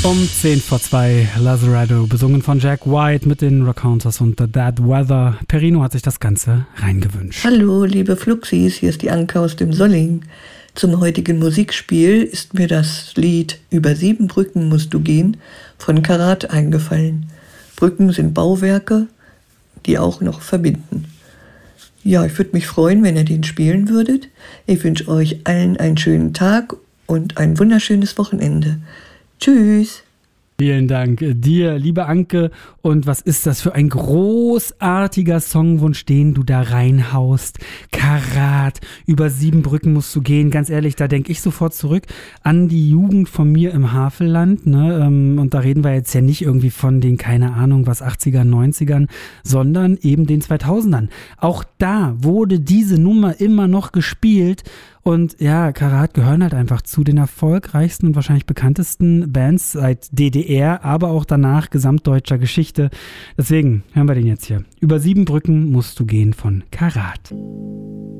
Um 2:10 Lazaretto, besungen von Jack White mit den Raconteurs und The Dead Weather. Perino hat sich das Ganze reingewünscht. Hallo, liebe Fluxis, hier ist die Anke aus dem Solling. Zum heutigen Musikspiel ist mir das Lied »Über 7 Brücken musst du gehen« von Karat eingefallen. Brücken sind Bauwerke, die auch noch verbinden. Ja, ich würde mich freuen, wenn ihr den spielen würdet. Ich wünsche euch allen einen schönen Tag und ein wunderschönes Wochenende. Tschüss. Vielen Dank dir, liebe Anke. Und was ist das für ein großartiger Songwunsch, den du da reinhaust? Karat, über 7 Brücken musst du gehen. Ganz ehrlich, da denke ich sofort zurück an die Jugend von mir im Havelland. Ne? Und da reden wir jetzt ja nicht irgendwie von den, keine Ahnung, was 80ern, 90ern, sondern eben den 2000ern. Auch da wurde diese Nummer immer noch gespielt. Und ja, Karat gehören halt einfach zu den erfolgreichsten und wahrscheinlich bekanntesten Bands seit DDR, aber auch danach gesamtdeutscher Geschichte. Deswegen hören wir den jetzt hier. Über 7 Brücken musst du gehen von Karat.